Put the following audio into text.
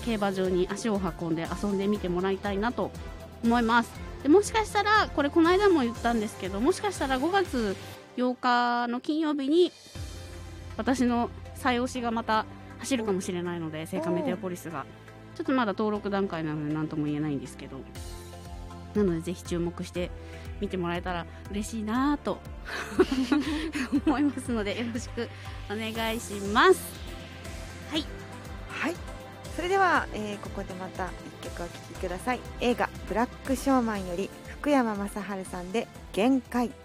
競馬場に足を運んで遊んでみてもらいたいなと思います。でもしかしたらこれこの間も言ったんですけど、もしかしたら5月8日の金曜日に私の再推しがまた走るかもしれないので、聖火メテオポリスがちょっとまだ登録段階なので何とも言えないんですけど、なのでぜひ注目して見てもらえたら嬉しいなと思いますので、よろしくお願いします。はい、 はい、それでは、ここでまた一曲お聴きください。映画ブラックショーマンより福山雅治さんで限界。